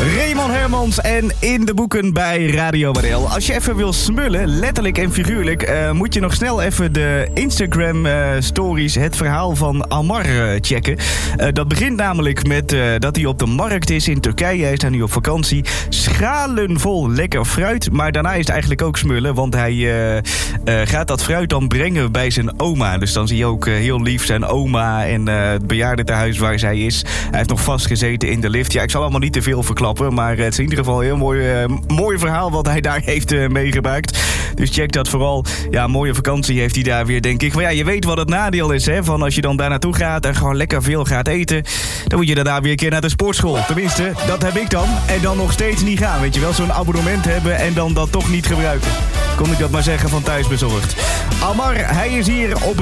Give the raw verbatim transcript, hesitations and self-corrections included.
Raymond Hermans en In de Boeken bij Radio Badel. Als je even wil smullen, letterlijk en figuurlijk, uh, moet je nog snel even de Instagram uh, stories, het verhaal van Amar uh, checken. Uh, dat begint namelijk met uh, dat hij op de markt is in Turkije. Hij is daar nu op vakantie. Schalen vol lekker fruit, maar daarna is het eigenlijk ook smullen, want hij uh, uh, gaat dat fruit dan brengen bij zijn oma. Dus dan zie je ook uh, heel lief zijn oma en uh, het bejaardentehuis waar zij is. Hij heeft nog vastgezeten in de lift. Ja, ik zal allemaal niet te veel verklappen, maar het is in ieder geval een heel mooi, uh, mooi verhaal wat hij daar heeft uh, meegemaakt. Dus check dat vooral. Ja, een mooie vakantie heeft hij daar weer, denk ik. Maar ja, je weet wat het nadeel is, hè? Van als je dan daar naartoe gaat en gewoon lekker veel gaat eten, dan moet je daarna weer een keer naar de sportschool. Tenminste, dat heb ik dan. En dan nog steeds niet gaan, weet je wel. Zo'n abonnement hebben en dan dat toch niet gebruiken. Kon ik dat maar zeggen van Thuisbezorgd. Amar, hij is hier op